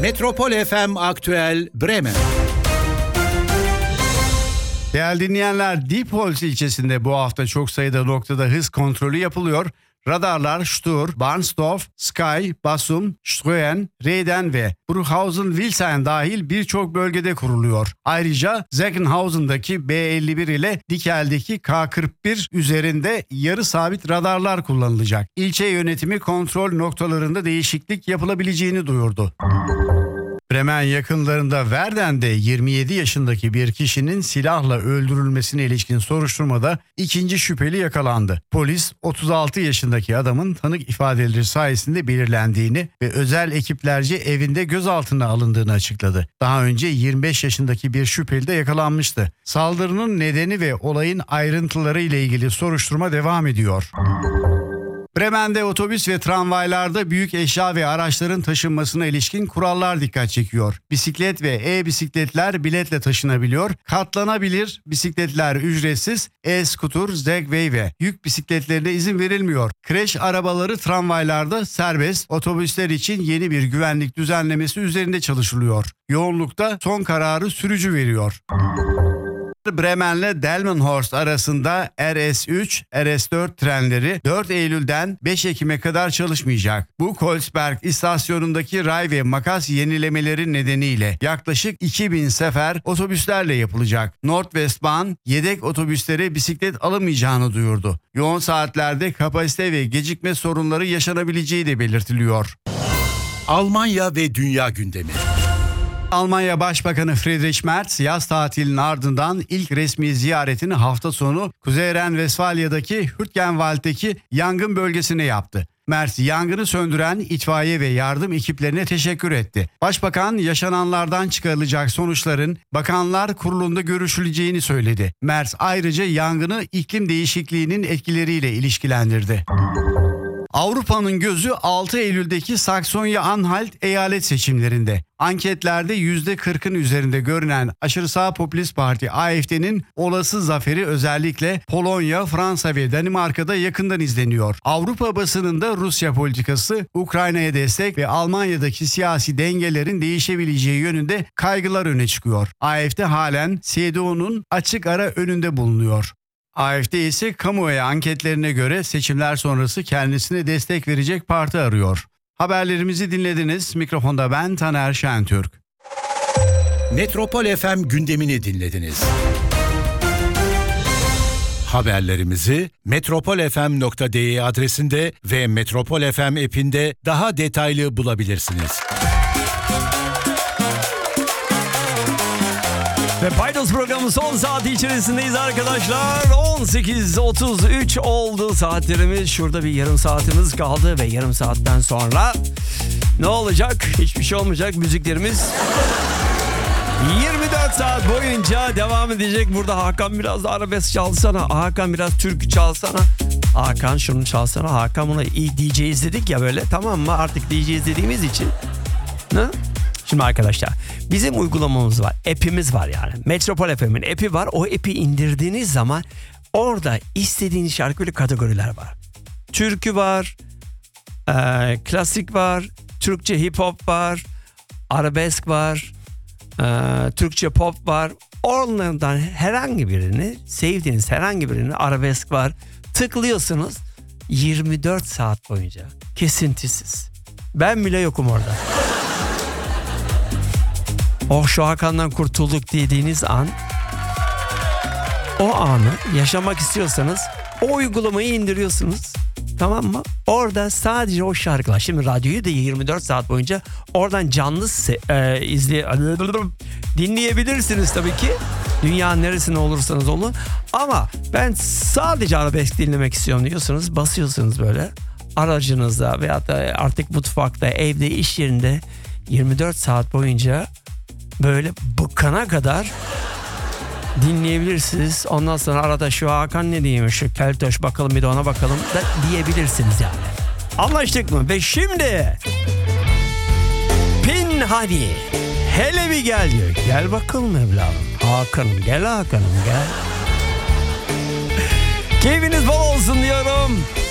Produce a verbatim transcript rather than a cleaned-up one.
Metropol F M Aktüel Bremen. Değerli dinleyenler, Diepholz ilçesinde bu hafta çok sayıda noktada hız kontrolü yapılıyor. Radarlar Stur, Barnsdorf, Sky, Basum, Ströen, Reden ve Bruchhausen-Wilsheim dahil birçok bölgede kuruluyor. Ayrıca Zeckenhausen'daki B elli bir ile Dickel'deki K kırk bir üzerinde yarı sabit radarlar kullanılacak. İlçe yönetimi kontrol noktalarında değişiklik yapılabileceğini duyurdu. Bremen yakınlarında Verden'de yirmi yedi yaşındaki bir kişinin silahla öldürülmesine ilişkin soruşturmada ikinci şüpheli yakalandı. Polis otuz altı yaşındaki adamın tanık ifadeleri sayesinde belirlendiğini ve özel ekiplerce evinde gözaltına alındığını açıkladı. Daha önce yirmi beş yaşındaki bir şüpheli de yakalanmıştı. Saldırının nedeni ve olayın ayrıntıları ile ilgili soruşturma devam ediyor. Bremen'de otobüs ve tramvaylarda büyük eşya ve araçların taşınmasına ilişkin kurallar dikkat çekiyor. Bisiklet ve e-bisikletler biletle taşınabiliyor. Katlanabilir bisikletler ücretsiz, e-scooter, Segway ve yük bisikletlerine izin verilmiyor. Kreş arabaları tramvaylarda serbest, otobüsler için yeni bir güvenlik düzenlemesi üzerinde çalışılıyor. Yoğunlukta son kararı sürücü veriyor. Bremen'le Delmenhorst arasında R S üç, R S dört trenleri dört Eylül'den beş Ekim'e kadar çalışmayacak. Bu Kolsberg istasyonundaki ray ve makas yenilemeleri nedeniyle yaklaşık iki bin sefer otobüslerle yapılacak. Nordwestbahn yedek otobüslere bisiklet alamayacağını duyurdu. Yoğun saatlerde kapasite ve gecikme sorunları yaşanabileceği de belirtiliyor. Almanya ve dünya gündemi. Almanya Başbakanı Friedrich Merz yaz tatilinin ardından ilk resmi ziyaretini hafta sonu Kuzey Ren-Vesfalya'daki Hürtgenwald'deki yangın bölgesine yaptı. Merz yangını söndüren itfaiye ve yardım ekiplerine teşekkür etti. Başbakan yaşananlardan çıkarılacak sonuçların Bakanlar Kurulu'nda görüşüleceğini söyledi. Merz ayrıca yangını iklim değişikliğinin etkileriyle ilişkilendirdi. Avrupa'nın gözü altı Eylül'deki Saksonya-Anhalt eyalet seçimlerinde. Anketlerde yüzde kırkın üzerinde görünen aşırı sağ popülist parti A F D'nin olası zaferi özellikle Polonya, Fransa ve Danimarka'da yakından izleniyor. Avrupa basınında Rusya politikası, Ukrayna'ya destek ve Almanya'daki siyasi dengelerin değişebileceği yönünde kaygılar öne çıkıyor. A F D halen C D U'nun açık ara önünde bulunuyor. A F D ise kamuoyu anketlerine göre seçimler sonrası kendisine destek verecek parti arıyor. Haberlerimizi dinlediniz. Mikrofonda ben Taner Şentürk. Metropol F M gündemini dinlediniz. Haberlerimizi metropol f m nokta d e adresinde ve Metropol F M app'inde daha detaylı bulabilirsiniz. Ve Paydos programının son saati içerisindeyiz arkadaşlar. on sekiz otuz üç oldu saatlerimiz. Şurada bir yarım saatimiz kaldı ve yarım saatten sonra ne olacak? Hiçbir şey olmayacak. Müziklerimiz yirmi dört saat boyunca devam edecek. Burada Hakan biraz da arabesk çalsana. Hakan biraz türkü çalsana. Hakan şunu çalsana. Hakan buna iyi D J izledik ya böyle. Tamam mı? Artık D J izlediğimiz için. Ne? Şimdi arkadaşlar bizim uygulamamız var, app'imiz var yani. Metropol F M'in app'i var. O app'i indirdiğiniz zaman orada istediğiniz şarkı kategoriler var. Türkü var, e, klasik var, Türkçe hip hop var, arabesk var, e, Türkçe pop var. Onlardan herhangi birini, sevdiğiniz herhangi birini, arabesk var. Tıklıyorsunuz yirmi dört saat boyunca kesintisiz. Ben bile yokum orada. Oh şu Hakan'dan kurtulduk dediğiniz an, o anı yaşamak istiyorsanız o uygulamayı indiriyorsunuz. Tamam mı? Orada sadece o şarkılar. Şimdi radyoyu da yirmi dört saat boyunca oradan canlı se- e, izley dinleyebilirsiniz tabii ki. Dünyanın neresinde olursanız olun. Ama ben sadece arabesk dinlemek istiyorum diyorsanız basıyorsunuz böyle aracınızda veyahut da artık mutfakta, evde, iş yerinde yirmi dört saat boyunca böyle bıkkana kadar dinleyebilirsiniz. Ondan sonra arada şu Hakan ne diyeyim, şu Keltoş bakalım bir de ona bakalım da diyebilirsiniz yani. Anlaştık mı? Ve şimdi Pinhani hele bir gel diyor. Gel bakalım evladım. Hakan'ım gel, Hakan'ım gel. Keyfiniz bol olsun diyorum.